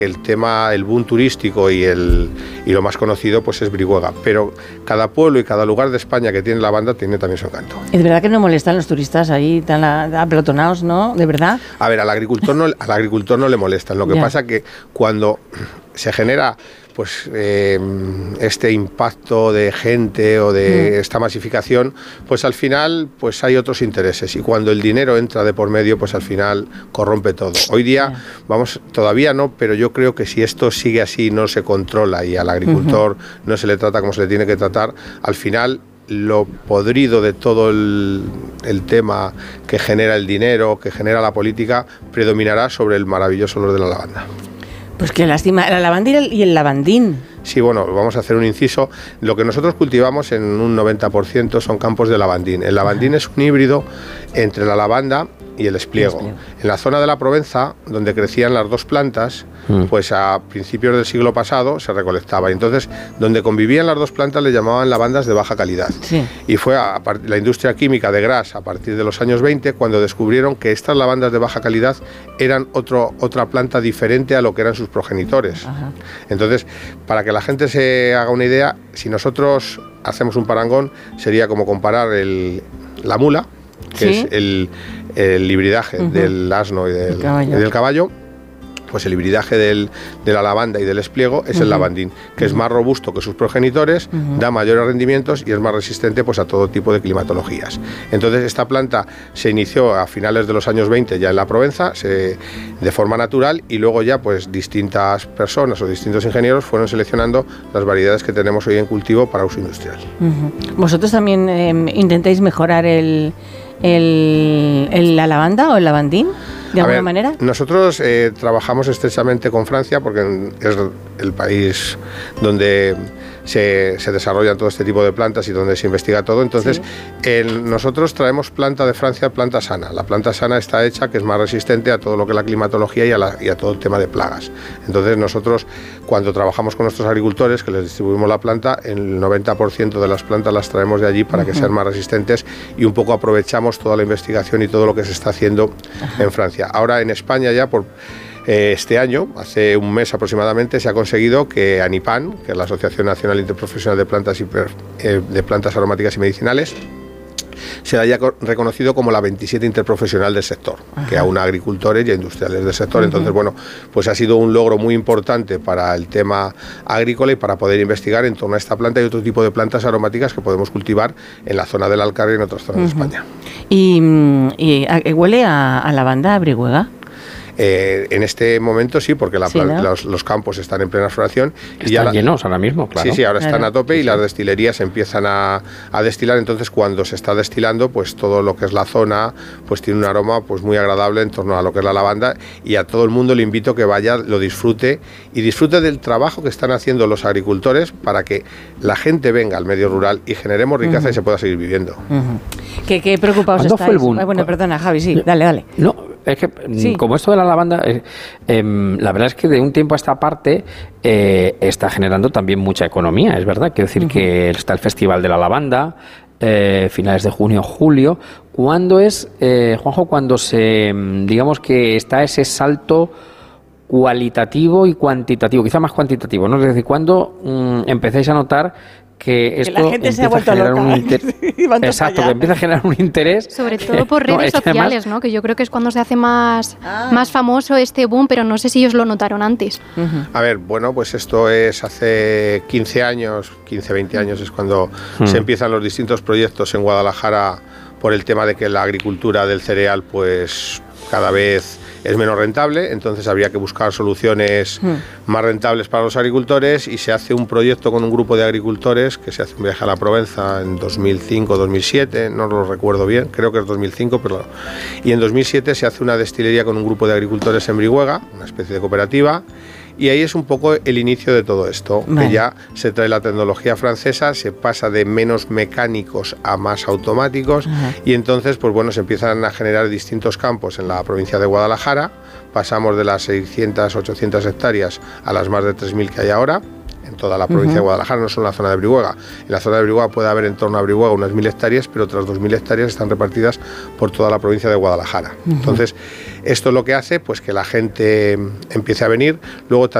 El tema, el boom turístico y lo más conocido pues es Brihuega, pero cada pueblo y cada lugar de España que tiene lavanda tiene también su encanto. ¿Es verdad que no molestan los turistas ahí tan apelotonados, no? ¿De verdad? A ver, al agricultor no le molestan. Lo que pasa que cuando se genera pues este impacto de gente o de esta masificación, pues al final pues hay otros intereses, y cuando el dinero entra de por medio, pues al final corrompe todo. Hoy día, todavía no, pero yo creo que si esto sigue así, no se controla y al agricultor no se le trata como se le tiene que tratar, al final lo podrido de todo el tema que genera el dinero, que genera la política, predominará sobre el maravilloso olor de la lavanda. Pues qué lástima, la lavanda y el lavandín. Sí, bueno, vamos a hacer un inciso. Lo que nosotros cultivamos en un 90% son campos de lavandín. El lavandín es un híbrido entre la lavanda y el espliego. En la zona de la Provenza, donde crecían las dos plantas, pues a principios del siglo pasado se recolectaba. Y entonces, donde convivían las dos plantas le llamaban lavandas de baja calidad. Sí. Y fue la industria química de Gras, a partir de los años 20, cuando descubrieron que estas lavandas de baja calidad eran otra planta diferente a lo que eran sus progenitores. Ajá. Entonces, para que la gente se haga una idea, si nosotros hacemos un parangón, sería como comparar la mula, que es el hibridaje del asno y del caballo. Pues el hibridaje de la lavanda y del espliego es el lavandín, que es más robusto que sus progenitores, da mayores rendimientos y es más resistente pues a todo tipo de climatologías. Entonces esta planta se inició a finales de los años 20 ya en la Provenza, de forma natural, y luego ya pues distintas personas o distintos ingenieros fueron seleccionando las variedades que tenemos hoy en cultivo para uso industrial. ¿Vosotros también intentáis mejorar la lavanda o el lavandín? ¿De alguna manera? Nosotros trabajamos estrechamente con Francia porque es el país donde se desarrollan todo este tipo de plantas y donde se investiga todo. Entonces, nosotros traemos planta de Francia, planta sana. La planta sana está hecha, que es más resistente a todo lo que es la climatología y a todo el tema de plagas. Entonces, nosotros, cuando trabajamos con nuestros agricultores, que les distribuimos la planta, el 90% de las plantas las traemos de allí para que sean más resistentes, y un poco aprovechamos toda la investigación y todo lo que se está haciendo en Francia. Ahora en España ya este año, hace un mes aproximadamente, se ha conseguido que ANIPAN, que es la Asociación Nacional Interprofesional de Plantas Aromáticas y Medicinales, se haya reconocido como la 27 interprofesional del sector, que aúna a agricultores y a industriales del sector. Entonces, bueno, pues ha sido un logro muy importante para el tema agrícola y para poder investigar en torno a esta planta y otro tipo de plantas aromáticas que podemos cultivar en la zona del Alcarria y en otras zonas de España. ¿Y huele a lavanda, a Brihuega? En este momento sí, porque los campos están en plena floración. Están llenos ahora mismo, claro. Sí, ahora están a tope y las destilerías empiezan a destilar. Entonces, cuando se está destilando, pues todo lo que es la zona pues tiene un aroma pues muy agradable en torno a lo que es la lavanda, y a todo el mundo le invito que vaya, lo disfrute y disfrute del trabajo que están haciendo los agricultores para que la gente venga al medio rural y generemos riqueza y se pueda seguir viviendo. ¿Qué preocupados estáis? Fue el boom? Bueno, perdona, Javi, sí, dale. No, es que como esto de la lavanda, la verdad es que de un tiempo a esta parte está generando también mucha economía, es verdad. Quiero decir que está el Festival de la Lavanda, finales de junio, julio. ¿Cuándo es, Juanjo, cuando digamos que está ese salto cualitativo y cuantitativo, quizá más cuantitativo, ¿no? Es decir, ¿cuándo empecéis a notar que esto la gente se ha vuelto loca? Exacto, que empieza a generar un interés. Sobre todo por redes sociales, además, ¿no? Que yo creo que es cuando se hace más famoso este boom, pero no sé si ellos lo notaron antes. A ver, bueno, pues esto es hace 15 años, 15, 20 años es cuando se empiezan los distintos proyectos en Guadalajara por el tema de que la agricultura del cereal pues cada vez es menos rentable, entonces habría que buscar soluciones más rentables para los agricultores, y se hace un proyecto con un grupo de agricultores que se hace un viaje a la Provenza en 2005, 2007, no lo recuerdo bien, creo que es 2005, pero y en 2007 se hace una destilería con un grupo de agricultores en Brihuega, una especie de cooperativa. Y ahí es un poco el inicio de todo esto, que ya se trae la tecnología francesa, se pasa de menos mecánicos a más automáticos, y entonces pues bueno, se empiezan a generar distintos campos en la provincia de Guadalajara. Pasamos de las 600, 800 hectáreas a las más de 3.000 que hay ahora en toda la provincia de Guadalajara, no solo en la zona de Brihuega. En la zona de Brihuega puede haber en torno a Brihuega unas 1.000 hectáreas, pero otras 2.000 hectáreas están repartidas por toda la provincia de Guadalajara. Entonces, Esto es lo que hace pues que la gente empiece a venir. Luego